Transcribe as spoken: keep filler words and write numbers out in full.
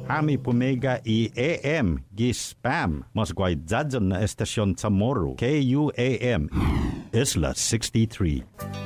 Hami pumega i A M gi spam. Mas guay dzadzon na estasyon sa Moro. K U A M. Isla sixty-three.